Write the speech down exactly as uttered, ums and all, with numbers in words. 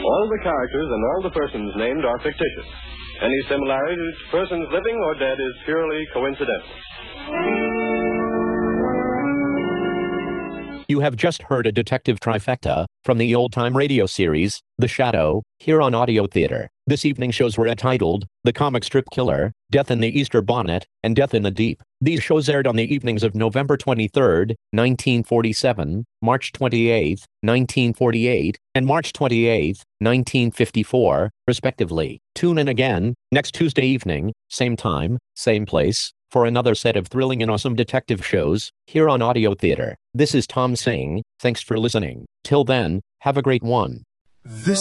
All the characters and all the persons named are fictitious. Any similarity to persons living or dead is purely coincidental. You have just heard a detective trifecta from the old-time radio series, The Shadow, here on Audio Theater. This evening's shows were entitled The Comic Strip Killer, Death in the Easter Bonnet, and Death in the Deep. These shows aired on the evenings of November twenty-third, nineteen forty-seven, March twenty-eighth, nineteen forty-eight, and March twenty-eighth, nineteen fifty-four, respectively. Tune in again, next Tuesday evening, same time, same place, for another set of thrilling and awesome detective shows, here on Audio Theater. This is Tom saying, thanks for listening. Till then, have a great one. This